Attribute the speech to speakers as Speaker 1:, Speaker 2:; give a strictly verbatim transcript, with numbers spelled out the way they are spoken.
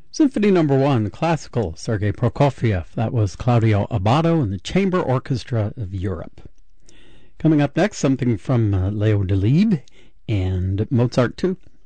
Speaker 1: Symphony Number One, classical, Sergei Prokofiev. That was Claudio Abbado and the Chamber Orchestra of Europe. Coming up next, something from uh, Leo Delibes and Mozart too.